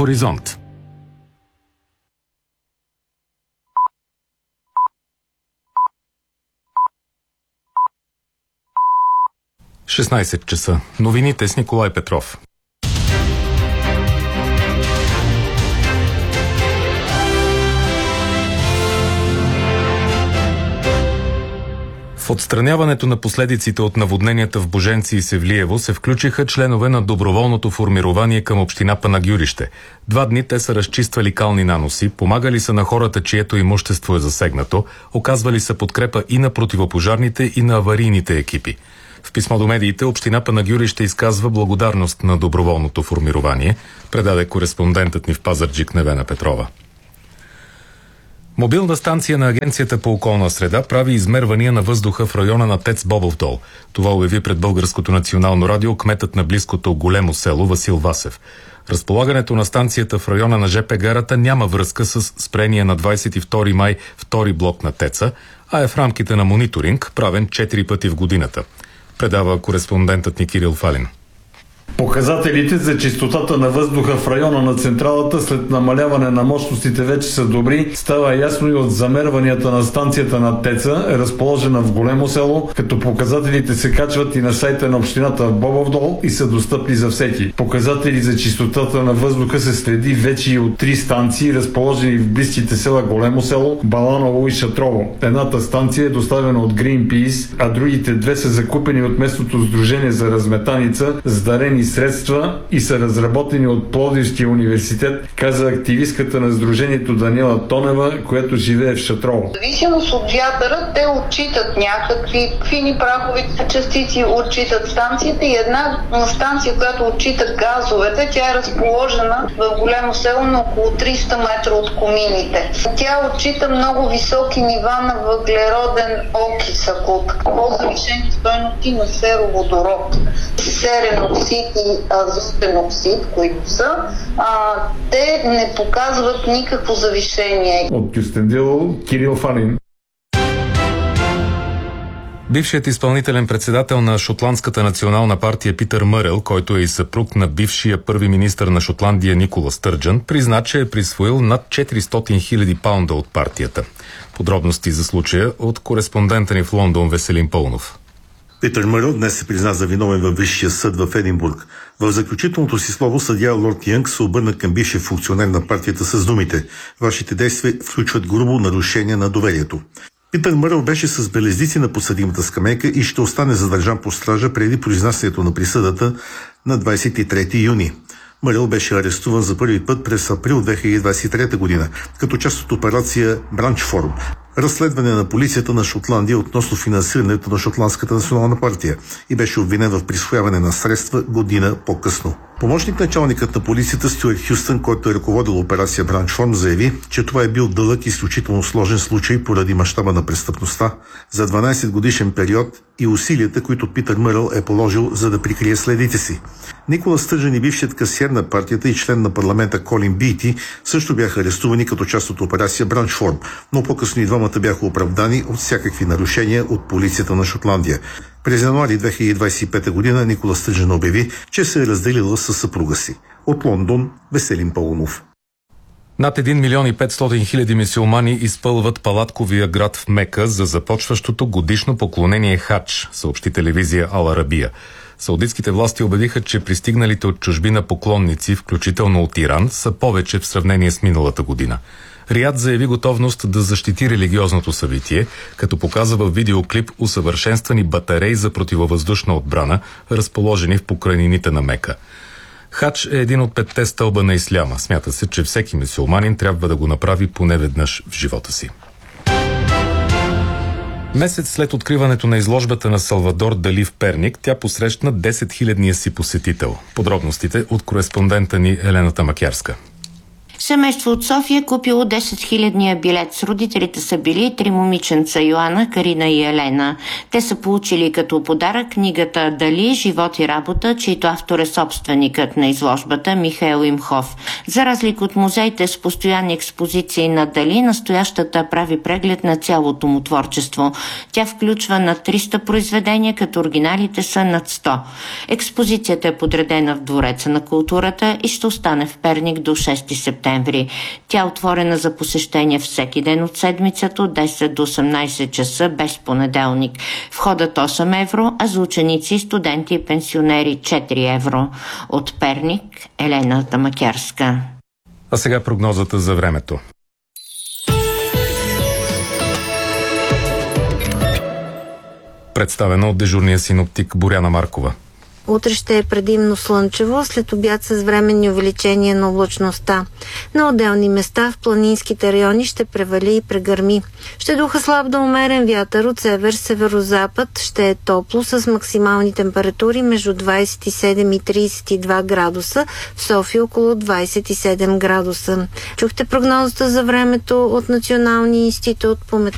Хоризонт. – 16 часа. Новините с Николай Петров. В отстраняването на последиците от наводненията в Боженци и Севлиево се включиха членове на доброволното формирование към община Панагюрище. 2 дни те са разчиствали кални наноси, помагали са на хората, чието имущество е засегнато, оказвали са подкрепа и на противопожарните и на аварийните екипи. В писмо до медиите община Панагюрище изказва благодарност на доброволното формирование, предаде кореспондентът ни в Пазарджик Невена Петрова. Мобилна станция на Агенцията по околна среда прави измервания на въздуха в района на ТЕЦ Бобов дол. Това обяви пред Българското национално радио кметът на близкото Големо село Васил Васев. Разполагането на станцията в района на ЖП гарата няма връзка с спрения на 22 май втори блок на ТЕЦа, а е в рамките на мониторинг, правен 4 пъти в годината. Предава кореспондентът ни Кирил Фалин. Показателите за чистотата на въздуха в района на централата след намаляване на мощностите вече са добри. Става ясно и от замерванията на станцията на ТЕЦа, разположена в Големо село, като показателите се качват и на сайта на общината в Бобов дол и са достъпни за всеки. Показатели за чистотата на въздуха се следи вече и от 3 станции, разположени в близките села Големо село, Баланово и Шатрово. Едната станция е доставена от Greenpeace, а другите 2 са закупени от местното сдружение за разметаница с дарени средства и са разработени от Пловдивския университет, каза активистката на сдружението Даниела Тонева, която живее в Шатрово. В зависимост от вятъра, те отчитат някакви фини прахови частици, отчитат станцията и една станция, която отчита газовете, тя е разположена в Големо село на около 300 метра от комините. Тя отчита много високи нива на въглероден окис, ако от по-завишени стойности на сероводород, серен оксид и азотен оксид, които са, те не показват никакво завишение. От Кюстендил, Кирил Фалин. Бившият изпълнителен председател на Шотландската национална партия Питър Мърел, който е и съпруг на бившия първи министър на Шотландия Никола Стърджън, призна, че е присвоил над 400 000 паунда от партията. Подробности за случая от кореспондента ни в Лондон Веселин Пълнов. Питър Мърел днес се призна за виновен във Висшия съд в Единбург. В заключителното си слово съдия Лорд Янг се обърна към бившия функционер на партията с думите: "Вашите действия включват грубо нарушение на доверието." Питър Мърел беше с белезници на подсъдимата скамейка и ще остане задържан по стража преди произнасянето на присъдата на 23 юни. Мърел беше арестуван за първи път през април 2023 година, като част от операция Бранчформ, разследване на полицията на Шотландия относно финансирането на Шотландската национална партия, и беше обвинен в присвояване на средства година по-късно. Помощник началникът на полицията Стюарт Хюстън, който е ръководил операция Бранчформ, заяви, че това е бил дълъг и изключително сложен случай поради мащаба на престъпността за 12 годишен период и усилията, които Питър Мърел е положил, за да прикрие следите си. Никола Стърджън и бившият касиер на партията и член на парламента Колин Бийти също бяха арестувани като част от операция Бранчформ, но по-късно и двамата бяха оправдани от всякакви нарушения от полицията на Шотландия. През януари 2025 година Никола Стърджън обяви, че се е разделила със съпруга си. От Лондон Веселин Пълнов. Над 1 милион и 500 хиляди мюсюлмани изпълват палатковия град в Мека за започващото годишно поклонение Хадж, съобщи телевизия Ал Арабия. Саудитските власти обявиха, че пристигналите от чужбина поклонници, включително от Иран, са повече в сравнение с миналата година. Риад заяви готовност да защити религиозното събитие, като показа във видеоклип усъвършенствани батареи за противовъздушна отбрана, разположени в покрайнините на Мека. Хадж е един от 5 стълба на исляма. Смята се, че всеки мюсюлманин трябва да го направи поне веднъж в живота си. Месец след откриването на изложбата на Салвадор Дали в Перник, тя посрещна 10 000-ния си посетител. Подробностите от кореспондента ни Елена Тамакярска. Семейство от София купило 10 000-ния билет. С родителите са били 3 момиченца – Йоана, Карина и Елена. Те са получили като подарък книгата «Дали. Живот и работа», чийто автор е собственикът на изложбата Михаил Имхов. За разлика от музеите с постоянни експозиции на Дали, настоящата прави преглед на цялото му творчество. Тя включва над 300 произведения, като оригиналите са над 100. Експозицията е подредена в Двореца на културата и ще остане в Перник до 6 септември. Тя е отворена за посещение всеки ден от седмицата от 10 до 18 часа без понеделник. Входът 8 евро, а за ученици, студенти и пенсионери 4 евро. От Перник, Елена Тамакярска. А сега прогнозата за времето. Представено от дежурния синоптик Боряна Маркова. Утре ще е предимно слънчево, след обяд с временни увеличения на облачността. На отделни места в планинските райони ще превали и прегърми. Ще духа слаб до умерен вятър от север-северозапад. Ще е топло с максимални температури между 27 и 32 градуса, в София около 27 градуса. Чухте прогнозата за времето от Националния институт по метеорология.